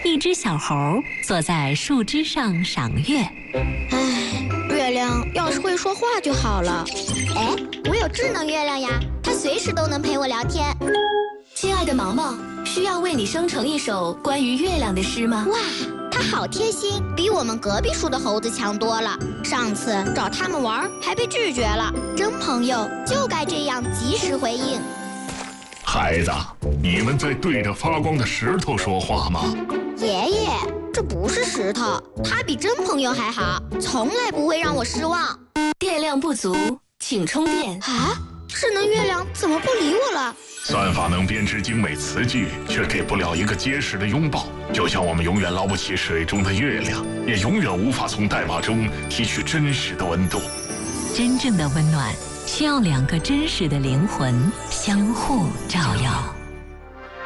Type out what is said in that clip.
一只小猴坐在树枝上赏月。 唉，月亮要是会说话就好了。 哎，我有智能月亮呀，它随时都能陪我聊天。 亲爱的毛毛，需要为你生成一首关于月亮的诗吗？ 哇，它好贴心，比我们隔壁树的猴子强多了。上次找他们玩还被拒绝了，真朋友就该这样及时回应。 孩子，你们在对着发光的石头说话吗？ 爷爷，这不是石头，它比真朋友还好，从来不会让我失望。 电量不足，请充电。 啊，智能月亮怎么不理我了？ 算法能编织精美词句，却给不了一个结实的拥抱。就像我们永远捞不起水中的月亮，也永远无法从代码中提取真实的温度。 真正的温暖，需要两个真实的灵魂相互照耀。